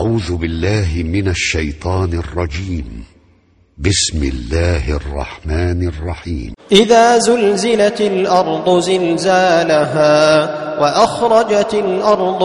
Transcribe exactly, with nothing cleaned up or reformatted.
أعوذ بالله من الشيطان الرجيم. بسم الله الرحمن الرحيم. إذا زلزلت الأرض زلزالها وأخرجت الأرض